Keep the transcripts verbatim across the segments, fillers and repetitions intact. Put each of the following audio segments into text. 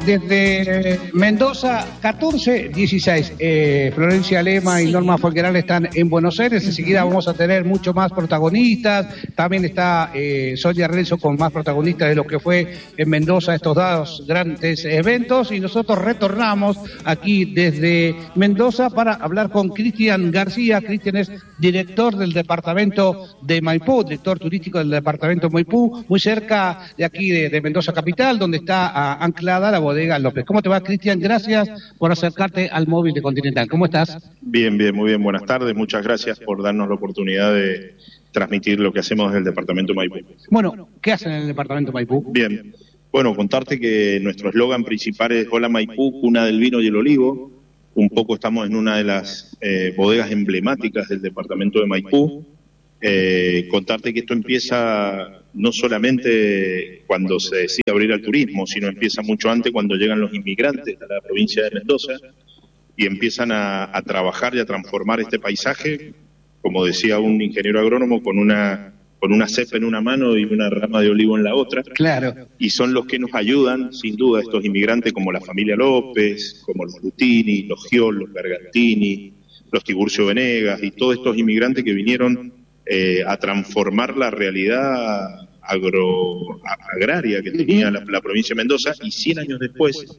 desde Mendoza, catorce dieciséis. Eh, Florencia Lema y Norma Folgueral están en Buenos Aires. Enseguida vamos a tener mucho más protagonistas. También está eh, Sonia Renzo con más protagonistas de lo que fue en Mendoza estos dos grandes eventos. Y nosotros retornamos aquí desde Mendoza para hablar con Cristian García. Cristian es director del departamento de Maipú, director turístico del departamento de Maipú, muy cerca de aquí de, de Mendoza capital, donde está a, anclada la bodega López. ¿Cómo te va, Cristian? Gracias por acercarte al móvil de Continental. ¿Cómo estás? Bien, bien, muy bien. Buenas tardes. Muchas gracias por darnos la oportunidad de transmitir lo que hacemos desde el departamento de Maipú. Bueno, ¿qué hacen en el departamento de Maipú? Bien. Bueno, contarte que nuestro eslogan principal es Hola Maipú, cuna del vino y el olivo. Un poco estamos en una de las eh, bodegas emblemáticas del departamento de Maipú. Eh, contarte que esto empieza no solamente cuando se decide abrir al turismo, sino empieza mucho antes cuando llegan los inmigrantes a la provincia de Mendoza y empiezan a, a trabajar y a transformar este paisaje, como decía un ingeniero agrónomo, con una con una cepa en una mano y una rama de olivo en la otra. Claro. Y son los que nos ayudan, sin duda, estos inmigrantes como la familia López, como los Lutini, los Giol, los Bergantini, los Tiburcio Venegas y todos estos inmigrantes que vinieron eh, a transformar la realidad agro, agraria que tenía la, la provincia de Mendoza, y cien años después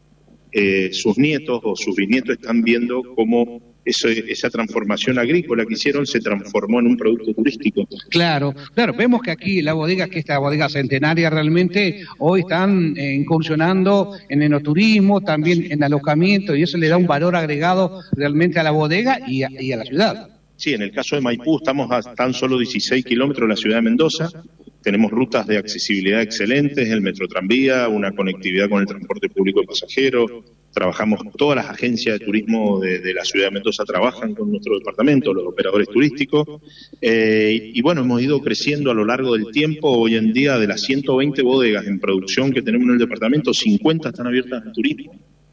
eh, sus nietos o sus bisnietos están viendo cómo Eso, esa transformación agrícola que hicieron se transformó en un producto turístico. Claro, claro, vemos que aquí la bodega, que esta bodega centenaria realmente hoy están eh, incursionando en enoturismo, también en alojamiento, y eso le da un valor agregado realmente a la bodega y a, y a la ciudad. Sí, en el caso de Maipú estamos a tan solo dieciséis kilómetros de la ciudad de Mendoza. Tenemos rutas de accesibilidad excelentes, el metrotranvía, una conectividad con el transporte público de pasajeros. Trabajamos, todas las agencias de turismo de, de la ciudad de Mendoza trabajan con nuestro departamento, los operadores turísticos. Eh, y bueno, hemos ido creciendo a lo largo del tiempo. Hoy en día, de las ciento veinte bodegas en producción que tenemos en el departamento, cincuenta están abiertas al turismo.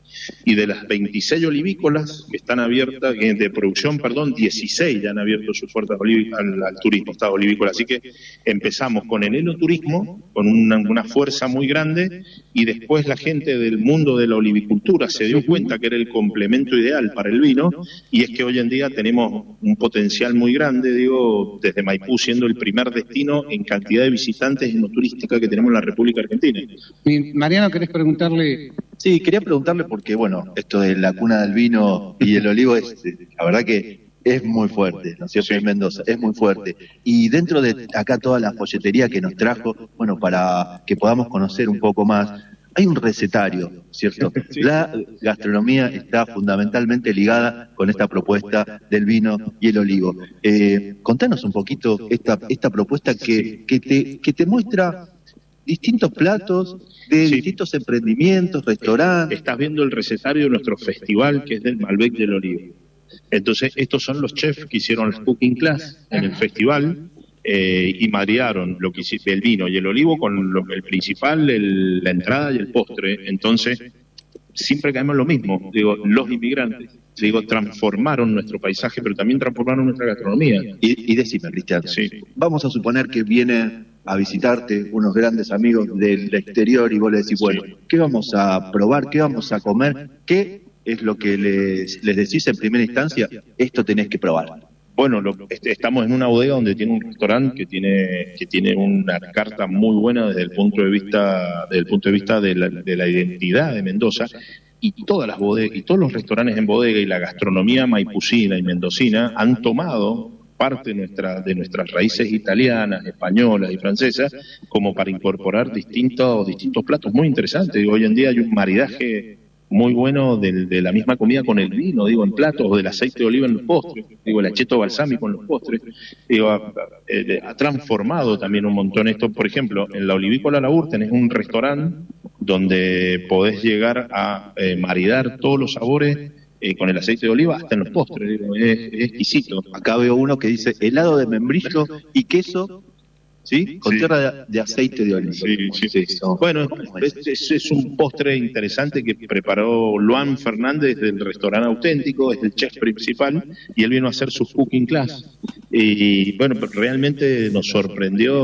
Y de las veintiséis olivícolas que están abiertas, de producción, perdón, dieciséis ya han abierto sus puertas al, al turismo, estado olivícola. Así que empezamos con el enoturismo, con una, una fuerza muy grande, y después la gente del mundo de la olivicultura se dio cuenta que era el complemento ideal para el vino, y es que hoy en día tenemos un potencial muy grande, digo, desde Maipú siendo el primer destino en cantidad de visitantes enoturística que tenemos en la República Argentina. Mariano, ¿querés preguntarle? Sí, quería preguntarle porque, bueno, esto de la cuna del vino y el olivo es, la verdad que es muy fuerte, ¿no es cierto? En Mendoza, es muy fuerte. Y dentro de acá toda la folletería que nos trajo, bueno, para que podamos conocer un poco más, hay un recetario, ¿cierto? Sí. La gastronomía está fundamentalmente ligada con esta propuesta del vino y el olivo. Eh, contanos un poquito esta, esta propuesta que, que, te, que te muestra distintos platos de sí. distintos emprendimientos, restaurantes. Estás viendo el recetario de nuestro festival, que es del Malbec del Olivo. Entonces, estos son los chefs que hicieron el cooking class en el festival eh, y marearon lo que el vino y el olivo con lo, el principal, el, la entrada y el postre. Entonces, siempre caemos en lo mismo. Digo, los inmigrantes, digo, transformaron nuestro paisaje, pero también transformaron nuestra gastronomía. Y, y decime, Cristian, sí. vamos a suponer que viene a visitarte unos grandes amigos del exterior y vos le decís, bueno, sí. ¿qué vamos a probar? ¿Qué vamos a comer? ¿Qué es lo que les, les decís en primera instancia? Esto tenés que probar. Bueno, lo, estamos en una bodega donde tiene un restaurante que tiene que tiene una carta muy buena desde el punto de vista desde el punto de vista de la, de la identidad de Mendoza, y todas las bodegas y todos los restaurantes en bodega y la gastronomía maipucina y mendocina han tomado parte de, nuestra, de nuestras raíces italianas, españolas y francesas, como para incorporar distintos distintos platos muy interesantes. Digo, hoy en día hay un maridaje muy bueno de, de la misma comida con el vino, digo, en platos, o del aceite de oliva en los postres, digo, el acheto balsámico en los postres. Digo, ha, eh, ha transformado también un montón esto. Por ejemplo, en la Olivícola Laur tenés un restaurante donde podés llegar a eh, maridar todos los sabores Eh, con el aceite de oliva hasta en los postres, digo, es, es exquisito. Acá veo uno que dice helado de membrillo y queso, ¿sí? Con sí. tierra de, de aceite de oliva. Sí, sí, sí. sí. Bueno, es, es, es un postre interesante que preparó Luan Fernández del restaurante Auténtico, es el chef principal, y él vino a hacer su cooking class. Y bueno, realmente nos sorprendió.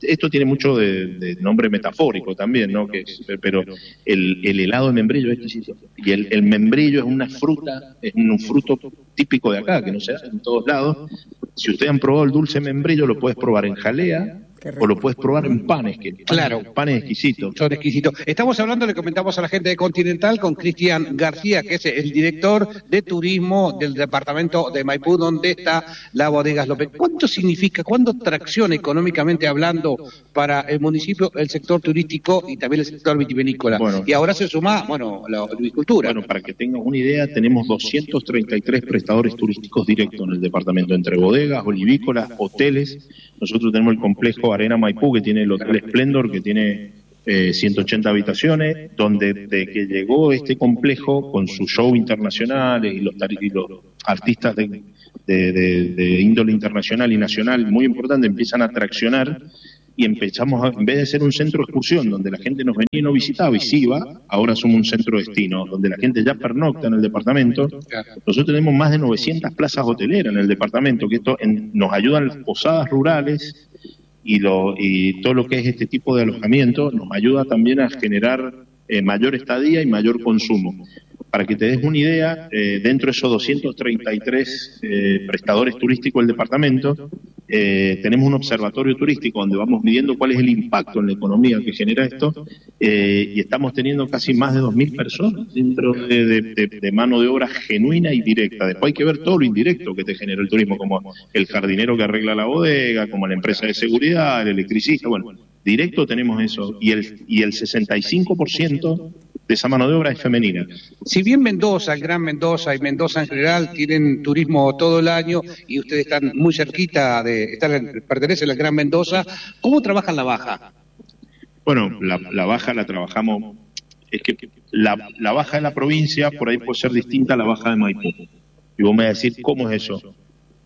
esto tiene mucho de, de nombre metafórico también, ¿no? Que es, pero el, el helado de membrillo es exquisito. Y el, el membrillo es una fruta, es un fruto típico de acá, que no se hace en todos lados. Si ustedes han probado el dulce membrillo, lo puedes probar en jalea, o lo puedes probar en panes, que claro, panes exquisitos. Son exquisitos. Estamos hablando, le comentamos a la gente de Continental, con Cristian García, que es el director de turismo del departamento de Maipú, donde está la Bodegas López. ¿Cuánto significa, cuánto tracciona económicamente hablando para el municipio el sector turístico y también el sector vitivinícola? Bueno, y ahora se suma, bueno, la agricultura. Bueno, para que tengan una idea, tenemos doscientos treinta y tres prestadores turísticos directos en el departamento, entre bodegas, olivícolas, hoteles. Nosotros tenemos el complejo Arena Maipú, que tiene el Hotel Splendor, que tiene eh, ciento ochenta habitaciones, donde de que llegó este complejo con sus shows internacionales y los, y los artistas de, de, de, de índole internacional y nacional muy importante empiezan a traccionar, y empezamos, a, en vez de ser un centro de excursión donde la gente nos venía y nos visitaba y sí iba, ahora somos un centro de destino donde la gente ya pernocta en el departamento. Nosotros tenemos más de novecientas plazas hoteleras en el departamento, que esto en, nos ayudan las posadas rurales y, lo, y todo lo que es este tipo de alojamiento, nos ayuda también a generar eh, mayor estadía y mayor consumo. Para que te des una idea, eh, dentro de esos doscientos treinta y tres eh, prestadores turísticos del departamento, eh, tenemos un observatorio turístico donde vamos midiendo cuál es el impacto en la economía que genera esto, eh, y estamos teniendo casi más de dos mil personas dentro de, de, de, de mano de obra genuina y directa. Después hay que ver todo lo indirecto que te genera el turismo, como el jardinero que arregla la bodega, como la empresa de seguridad, el electricista, bueno, directo tenemos eso, y el, y el sesenta y cinco por ciento de esa mano de obra es femenina. Si bien Mendoza, el Gran Mendoza y Mendoza en general tienen turismo todo el año y ustedes están muy cerquita de estar, pertenecen al Gran Mendoza, ¿cómo trabajan la baja? Bueno, la, la baja la trabajamos, es que la, la baja de la provincia por ahí puede ser distinta a la baja de Maipú. Y vos me vas a decir, ¿cómo es eso?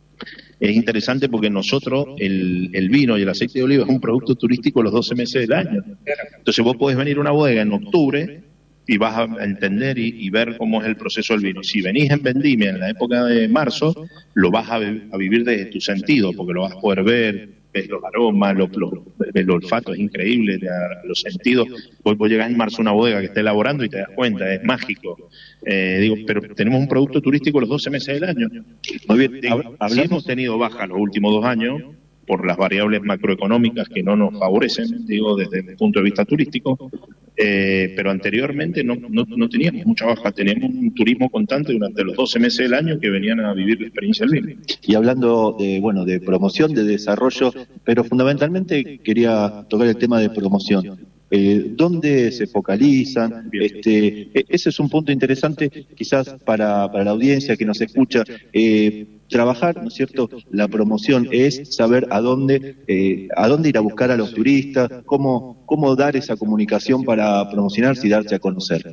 Es interesante porque nosotros, el, el vino y el aceite de oliva es un producto turístico los doce meses del año. Entonces vos podés venir a una bodega en octubre y vas a entender y, y ver cómo es el proceso del vino. Si venís en vendimia en la época de marzo, lo vas a, a vivir desde tu sentido, porque lo vas a poder ver, ves los aromas, los, los, el olfato es increíble, los sentidos. Vos, vos llegás en marzo a una bodega que está elaborando y te das cuenta, es mágico. Eh, digo, pero tenemos un producto turístico los doce meses del año. Muy bien, digo, sí hemos tenido baja los últimos dos años por las variables macroeconómicas que no nos favorecen, digo, desde el punto de vista turístico, eh, pero anteriormente no, no, no teníamos mucha baja, teníamos un turismo constante durante los doce meses del año que venían a vivir la experiencia del vino. Y hablando de, bueno, de promoción, de desarrollo, pero fundamentalmente quería tocar el tema de promoción. Eh, ¿Dónde se focalizan? Este, ese es un punto interesante quizás para, para la audiencia que nos escucha. Eh, trabajar, ¿no es cierto? La promoción es saber a dónde, eh, a dónde ir a buscar a los turistas, cómo, cómo dar esa comunicación para promocionarse y darse a conocer.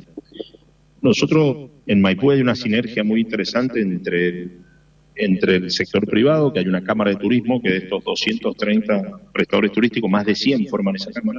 Nosotros en Maipú hay una sinergia muy interesante entre, entre el sector privado, que hay una cámara de turismo, que de estos doscientos treinta prestadores turísticos, más de cien forman esa cámara,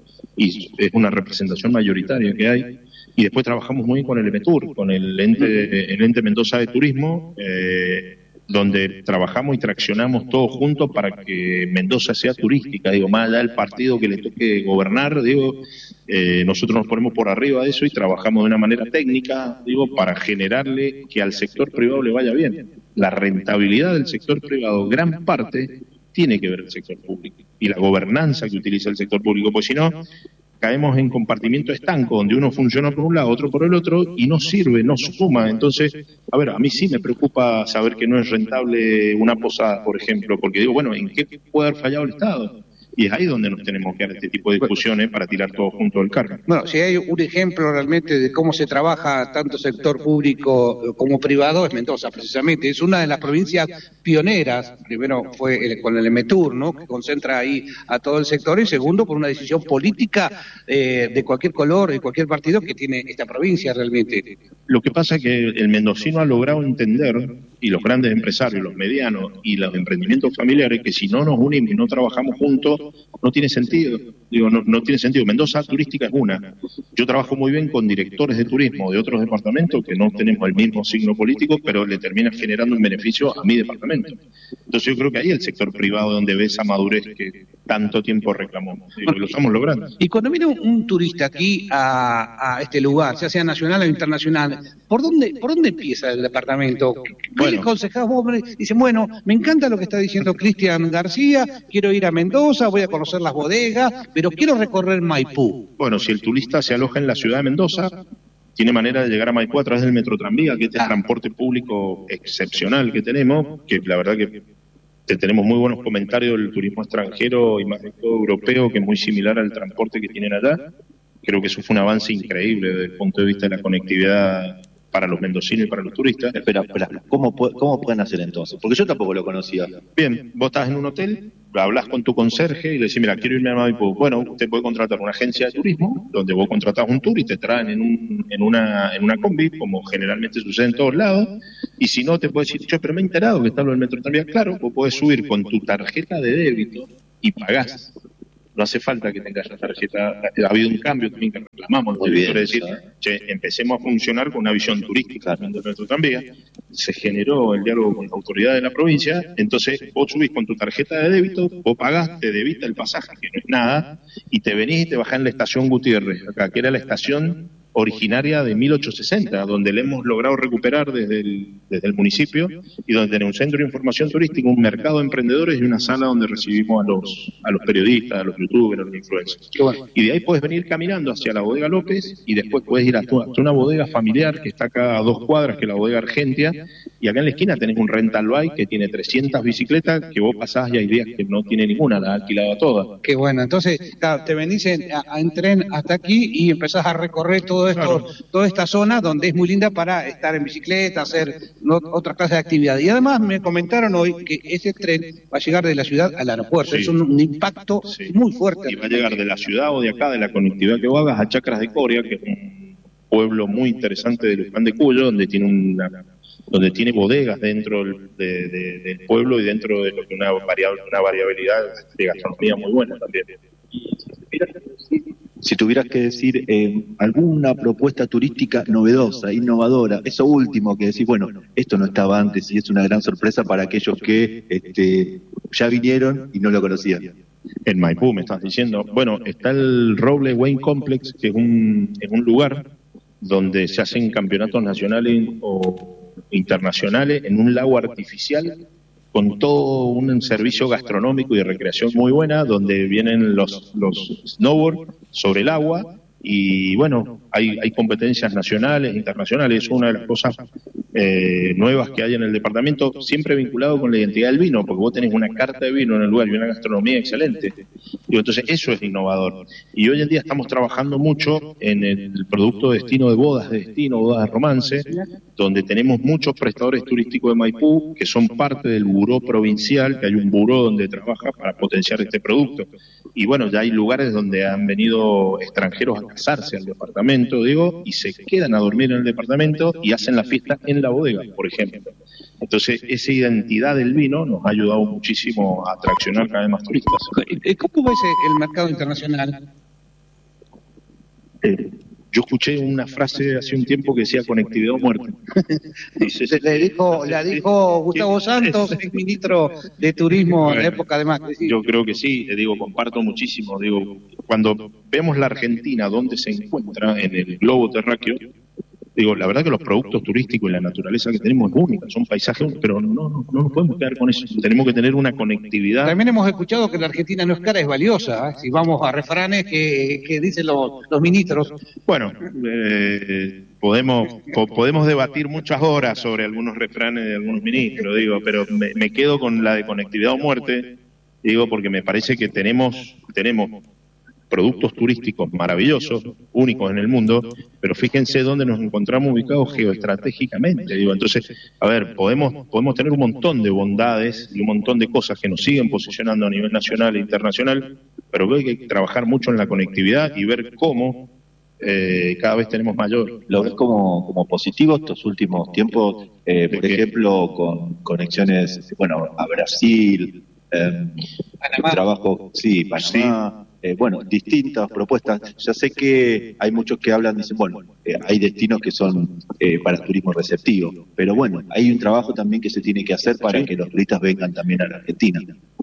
y es una representación mayoritaria que hay. Y después trabajamos muy bien con el EMETUR, con el ente, el ente Mendoza de Turismo, eh, donde trabajamos y traccionamos todos juntos para que Mendoza sea turística, digo, más allá del partido que le toque gobernar, digo, eh, nosotros nos ponemos por arriba de eso y trabajamos de una manera técnica, digo, para generarle que al sector privado le vaya bien. La rentabilidad del sector privado, gran parte, tiene que ver el sector público y la gobernanza que utiliza el sector público, pues si no, caemos en compartimiento estanco, donde uno funciona por un lado, otro por el otro, y no sirve, no suma. Entonces, a ver, a mí sí me preocupa saber que no es rentable una posada, por ejemplo, porque digo, bueno, ¿en qué puede haber fallado el Estado? Y es ahí donde nos tenemos que dar este tipo de discusiones para tirar todos juntos del carro. Bueno, si hay un ejemplo realmente de cómo se trabaja tanto sector público como privado, es Mendoza, precisamente. Es una de las provincias pioneras. Primero fue el, con el EMETUR, ¿no?, que concentra ahí a todo el sector, y segundo, por una decisión política eh, de cualquier color, de cualquier partido que tiene esta provincia realmente. Lo que pasa es que el mendocino ha logrado entender, y los grandes empresarios, los medianos y los emprendimientos familiares, que si no nos unimos y no trabajamos juntos, no tiene sentido. Digo, no, no tiene sentido. Mendoza Turística es una. Yo trabajo muy bien con directores de turismo de otros departamentos que no tenemos el mismo signo político, pero le termina generando un beneficio a mi departamento. Entonces yo creo que ahí el sector privado donde ve esa madurez que tanto tiempo reclamó. Y lo estamos logrando. Y cuando viene un, un turista aquí a, a este lugar, ya sea nacional o internacional, ¿por dónde por dónde empieza el departamento? ¿Qué Bueno. le aconsejás vos? Dicen, bueno, me encanta lo que está diciendo Cristian García, quiero ir a Mendoza, voy a conocer las bodegas, pero quiero recorrer Maipú. Bueno, si el turista se aloja en la ciudad de Mendoza, tiene manera de llegar a Maipú a través del Metrotranvía, que es el Ah. transporte público excepcional que tenemos, que la verdad que te- tenemos muy buenos comentarios del turismo extranjero y más de todo europeo, que es muy similar al transporte que tienen allá. Creo que eso fue un avance increíble desde el punto de vista de la conectividad para los mendocinos y para los turistas. Espera, espera, ¿cómo, pu- ¿cómo pueden hacer entonces? Porque yo tampoco lo conocía. Bien, vos estás en un hotel, hablas con tu conserje y le decís, mira, quiero irme a Maipú. Bueno, usted puede contratar una agencia de turismo, donde vos contratás un tour y te traen en, un, en, una, en una combi, como generalmente sucede en todos lados. Y si no, te puedes decir, yo, pero me he enterado que está lo del Metrotranvía. Claro, vos podés subir con tu tarjeta de débito y pagás. No hace falta que tengas la tarjeta. Ha habido un cambio también que reclamamos. Muy bien, Quiero decir, ¿sabes? che, empecemos a funcionar con una visión turística del Metrotranvía. Se generó el diálogo con la autoridad de la provincia. Entonces, vos subís con tu tarjeta de débito, vos pagás, te debita el pasaje, que no es nada, y te venís y te bajás en la estación Gutiérrez, acá, que era la estación originaria de mil ochocientos sesenta, donde le hemos logrado recuperar desde el, desde el municipio y donde tenemos un centro de información turística, un mercado de emprendedores y una sala donde recibimos a los a los periodistas, a los youtubers, a los influencers. Qué bueno. Y de ahí puedes venir caminando hacia la bodega López y después puedes ir a, tu, a una bodega familiar que está acá a dos cuadras, que es la bodega Argentia, y acá en la esquina tenés un rental bike que tiene trescientas bicicletas que vos pasás y hay días que no tiene ninguna, la ha alquilado toda. Qué bueno, entonces claro, te venís en, a- en tren hasta aquí y empezás a recorrer todo esto, Claro. toda esta zona donde es muy linda para estar en bicicleta, hacer no, otra clase de actividad. Y además me comentaron hoy que ese tren va a llegar de la ciudad al aeropuerto. Sí. Es un, un impacto Sí. muy fuerte. Y va a llegar de la ciudad o de acá, de la conectividad que vos hagas, a Chacras de Coria, que es un pueblo muy interesante del Luján de Cuyo, donde tiene una donde tiene bodegas dentro del, de- de- del pueblo y dentro de lo que una, variable, una variabilidad de gastronomía muy buena también. Si tuvieras que decir eh, alguna propuesta turística novedosa, innovadora, eso último que decís, bueno, esto no estaba antes y es una gran sorpresa para aquellos que este, ya vinieron y no lo conocían. En Maipú, me estás diciendo. Bueno, está el Roble Wine Complex, que es un, es un lugar donde se hacen campeonatos nacionales o internacionales en un lago artificial con todo un servicio gastronómico y de recreación muy buena, donde vienen los, los snowboard sobre el agua y bueno, hay, hay competencias nacionales, internacionales, es una de las cosas eh, nuevas que hay en el departamento, siempre vinculado con la identidad del vino, porque vos tenés una carta de vino en el lugar y una gastronomía excelente. Digo, entonces eso es innovador. Y hoy en día estamos trabajando mucho en el producto destino de bodas de destino, bodas de romance, donde tenemos muchos prestadores turísticos de Maipú que son parte del buró provincial, que hay un buró donde trabaja para potenciar este producto. Y bueno, ya hay lugares donde han venido extranjeros a casarse al departamento, digo, y se quedan a dormir en el departamento y hacen la fiesta en la bodega, por ejemplo. Entonces, esa identidad del vino nos ha ayudado muchísimo a atraccionar cada vez más turistas. ¿Cómo ves el mercado internacional? Eh, yo escuché una frase hace un tiempo que decía conectividad o muerte. Entonces, Le dijo, la dijo Gustavo Santos, ex ministro de Turismo en la Bueno, época de Macri. Sí. Yo creo que sí, eh, digo, comparto muchísimo. Digo, cuando vemos la Argentina, donde se encuentra en el globo terráqueo, digo, la verdad que los productos turísticos y la naturaleza que tenemos es única, son paisajes, pero no, no, no nos podemos quedar con eso. Tenemos que tener una conectividad. También hemos escuchado que la Argentina no es cara, es valiosa. ¿eh? Si vamos a refranes que, que dicen los, los ministros. Bueno, eh, podemos po- podemos debatir muchas horas sobre algunos refranes de algunos ministros, digo, pero me, me quedo con la de conectividad o muerte, digo, porque me parece que tenemos tenemos productos turísticos maravillosos, únicos en el mundo, pero fíjense dónde nos encontramos ubicados geoestratégicamente, digo, entonces, a ver, podemos podemos tener un montón de bondades y un montón de cosas que nos siguen posicionando a nivel nacional e internacional, pero hay que trabajar mucho en la conectividad y ver cómo eh, cada vez tenemos mayor. ¿Lo ves como, como positivo estos últimos tiempos? Eh, por ¿De qué? ejemplo, con conexiones, bueno, a Brasil, eh, Panamá. trabajo, sí, Panamá, eh, bueno, distintas propuestas. Ya sé que hay muchos que hablan, dicen, bueno, eh, hay destinos que son eh, para turismo receptivo, pero bueno, hay un trabajo también que se tiene que hacer para Sí. que los turistas vengan también a la Argentina.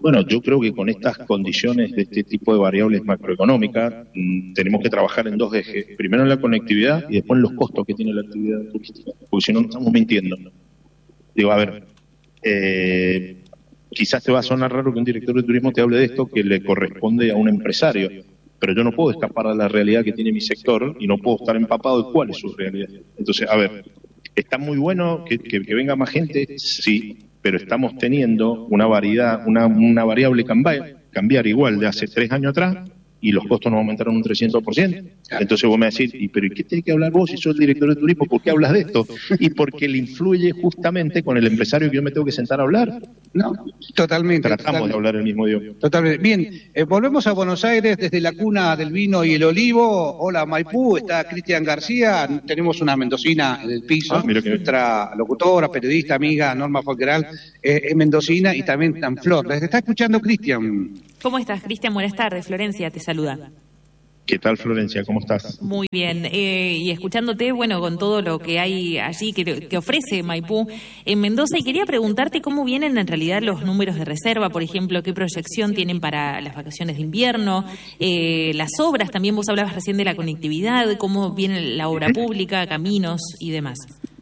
Bueno, yo creo que con estas condiciones de este tipo de variables macroeconómicas mmm, tenemos que trabajar en dos ejes. Primero en la conectividad y después en los costos que tiene la actividad turística, porque si no, no estamos mintiendo. Digo, a ver, eh, quizás te va a sonar raro que un director de turismo te hable de esto que le corresponde a un empresario, pero yo no puedo escapar a la realidad que tiene mi sector y no puedo estar empapado de cuál es su realidad. Entonces, a ver, está muy bueno que, que, que venga más gente, sí, pero estamos teniendo una variedad, una, una variable cambiar, cambiar igual de hace tres años atrás y los costos nos aumentaron un trescientos por ciento. Entonces vos me decís, ¿y pero ¿y qué tenés que hablar vos si sos el director de turismo? ¿Por qué hablas de esto? Y porque le influye justamente con el empresario que yo me tengo que sentar a hablar. No, totalmente. Tratamos totalmente. de hablar el mismo idioma. Totalmente. Bien, eh, volvemos a Buenos Aires desde la cuna del vino y el olivo. Hola Maipú, está Cristian García. Tenemos una mendocina en el piso. Ah, mira que nuestra locutora, periodista, amiga Norma Folgueral, eh, es mendocina y también tan Flor. Les está escuchando Cristian. ¿Cómo estás, Cristian? Buenas tardes. Florencia te saluda. ¿Qué tal, Florencia? ¿Cómo estás? Muy bien. Eh, y escuchándote, bueno, con todo lo que hay allí que, que ofrece Maipú en Mendoza, y quería preguntarte cómo vienen en realidad los números de reserva, por ejemplo, qué proyección tienen para las vacaciones de invierno, eh, las obras, también vos hablabas recién de la conectividad, cómo viene la obra pública, caminos y demás.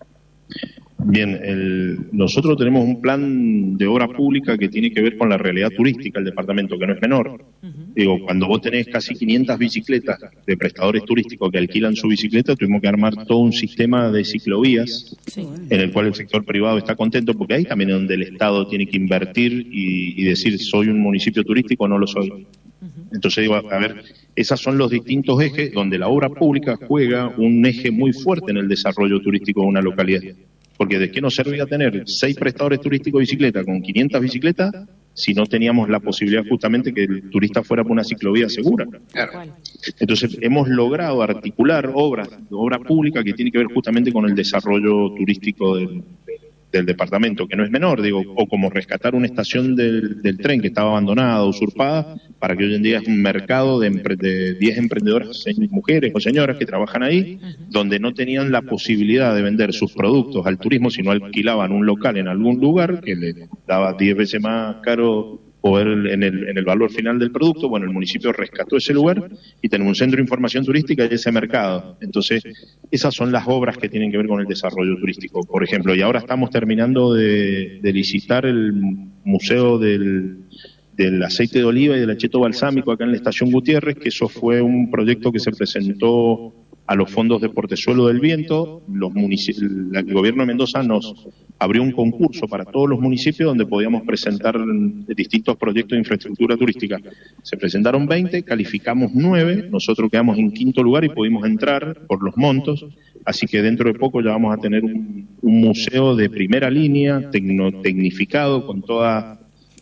Bien, el, nosotros tenemos un plan de obra pública que tiene que ver con la realidad turística del departamento, que no es menor. Uh-huh. Digo, cuando vos tenés casi quinientas bicicletas de prestadores turísticos que alquilan su bicicleta, tuvimos que armar todo un sistema de ciclovías, sí, en el cual el sector privado está contento, porque ahí también es donde el Estado tiene que invertir y, y decir, soy un municipio turístico o no lo soy. Uh-huh. Entonces digo, a ver, esos son los distintos ejes donde la obra pública juega un eje muy fuerte en el desarrollo turístico de una localidad. Porque ¿de qué nos servía tener seis prestadores turísticos de bicicleta con quinientas bicicletas si no teníamos la posibilidad justamente que el turista fuera por una ciclovía segura? Claro. Entonces hemos logrado articular obras, obra pública que tiene que ver justamente con el desarrollo turístico del, del departamento, que no es menor, digo, o como rescatar una estación del, del tren que estaba abandonada, usurpada, para que hoy en día es un mercado de, empre, de diez emprendedoras, mujeres o señoras que trabajan ahí, uh-huh, donde no tenían la posibilidad de vender sus productos al turismo, sino alquilaban un local en algún lugar que le daba diez veces más caro poder en el, en el valor final del producto. Bueno, el municipio rescató ese lugar y tenemos un centro de información turística y ese mercado. Entonces, esas son las obras que tienen que ver con el desarrollo turístico, por ejemplo. Y ahora estamos terminando de, de licitar el museo del, del aceite de oliva y del acheto balsámico acá en la Estación Gutiérrez, que eso fue un proyecto que se presentó a los fondos de Portezuelo del Viento. Los el gobierno de Mendoza nos abrió un concurso para todos los municipios donde podíamos presentar distintos proyectos de infraestructura turística. Se presentaron veinte, calificamos nueve, nosotros quedamos en quinto lugar y pudimos entrar por los montos, así que dentro de poco ya vamos a tener un, un museo de primera línea, tecno, tecnificado, con todas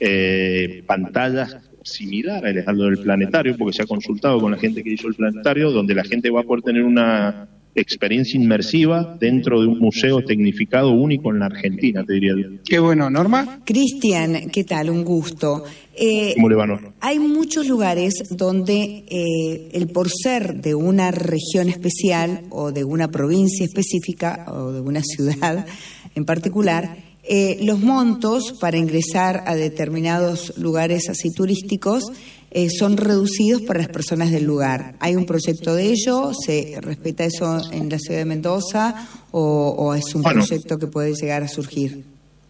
eh, pantallas similares a lo del planetario, porque se ha consultado con la gente que hizo el planetario, donde la gente va a poder tener una experiencia inmersiva dentro de un museo tecnificado único en la Argentina, te diría yo. Qué bueno, Norma. Cristian, ¿qué tal? Un gusto. Eh, ¿Cómo le va, Norma? Hay muchos lugares donde eh, el por ser de una región especial o de una provincia específica o de una ciudad en particular, Eh, los montos para ingresar a determinados lugares así turísticos eh, son reducidos para las personas del lugar. ¿Hay un proyecto de ello? ¿Se respeta eso en la ciudad de Mendoza o, o es un bueno, proyecto que puede llegar a surgir?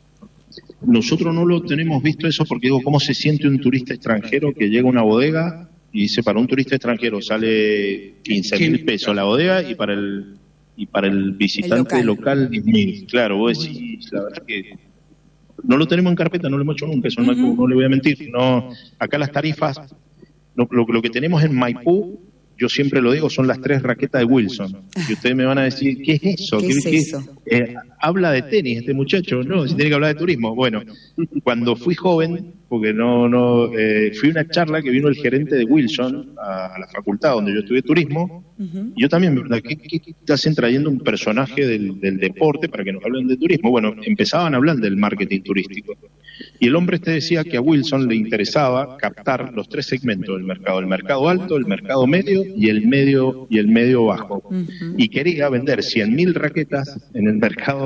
Nosotros no lo tenemos visto eso porque digo, ¿cómo se siente un turista extranjero que llega a una bodega y dice, para un turista extranjero sale quince mil pesos la bodega y para el... y para el visitante el local, local diez mil? Claro, vos decís, la verdad que no lo tenemos en carpeta, no lo hemos hecho nunca, eso uh-huh, no, no le voy a mentir. No, acá las tarifas, no, lo, lo que tenemos en Maipú, yo siempre lo digo, son las tres raquetas de Wilson. Y ustedes me van a decir, ¿qué es eso? ¿Qué, ¿Qué es qué, eso? Eh, habla de tenis este muchacho, no, si tiene que hablar de turismo. Bueno, cuando fui joven, porque no, no, eh, fui a una charla que vino el gerente de Wilson a, a la facultad donde yo estudié turismo, uh-huh, y yo también, ¿verdad? ¿Qué, qué, qué te hacen trayendo un personaje del, del deporte para que nos hablen de turismo? Bueno, empezaban a hablar del marketing turístico. Y el hombre este decía que a Wilson le interesaba captar los tres segmentos del mercado, el mercado alto, el mercado medio y el medio y el medio bajo. Uh-huh. Y quería vender cien mil raquetas en el mercado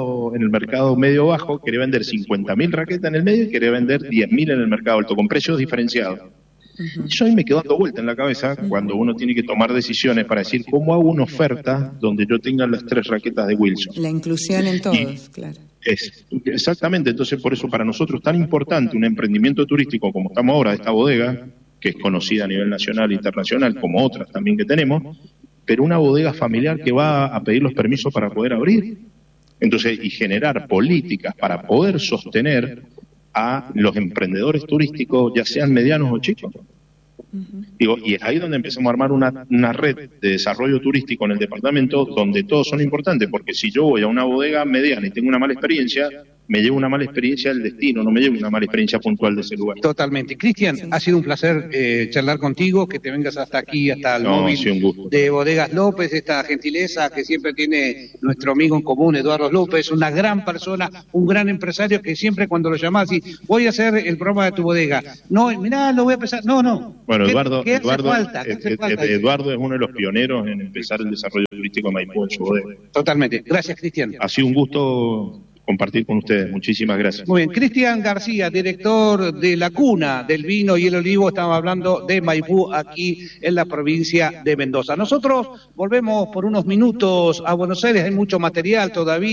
mercado, en el mercado medio bajo, quería vender cincuenta mil raquetas en el medio y quería vender diez mil en el mercado alto, con precios diferenciados. Uh-huh. Eso a mí me quedó dando vuelta en la cabeza uh-huh. cuando uno tiene que tomar decisiones para decir cómo hago una oferta donde yo tenga las tres raquetas de Wilson. La inclusión en todos, y, claro. Es, exactamente, entonces por eso para nosotros es tan importante un emprendimiento turístico como estamos ahora, esta bodega, que es conocida a nivel nacional e internacional, como otras también que tenemos, pero una bodega familiar que va a pedir los permisos para poder abrir. Entonces, y generar políticas para poder sostener a los emprendedores turísticos, ya sean medianos o chicos. Uh-huh. Digo, y es ahí donde empezamos a armar una, una red de desarrollo turístico en el departamento donde todos son importantes, porque si yo voy a una bodega mediana y tengo una mala experiencia, me llevo una mala experiencia del destino, no me llevo una mala experiencia puntual de ese lugar. Totalmente. Cristian, sí. ha sido un placer eh, charlar contigo, que te vengas hasta aquí, hasta el no, móvil sí, un gusto. de Bodegas López, esta gentileza que siempre tiene nuestro amigo en común, Eduardo López, una gran persona, un gran empresario que siempre cuando lo llamás y voy a hacer el programa de tu bodega. No, mirá, lo voy a empezar. No, no. Bueno, Eduardo, ¿Qué, qué Eduardo, falta? ¿Qué Ed, falta? Ed, Eduardo es uno de los pioneros en empezar el desarrollo turístico de Maipú en su bodega. Totalmente. Gracias, Cristian. Ha sido un gusto compartir con ustedes. Muchísimas gracias. Muy bien. Cristian García, director de La Cuna del Vino y el Olivo, estamos hablando de Maipú aquí en la provincia de Mendoza. Nosotros volvemos por unos minutos a Buenos Aires, hay mucho material todavía.